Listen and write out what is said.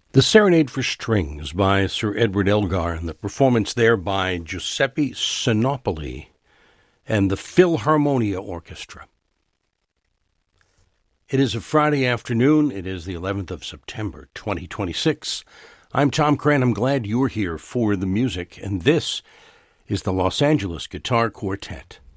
The Serenade for Strings by Sir Edward Elgar, and the performance there by Giuseppe Sinopoli and the Philharmonia Orchestra. It is a Friday afternoon. It is the 11th of September, 2026. I'm Tom Cran. I'm glad you're here for the music, and this is the Los Angeles Guitar Quartet.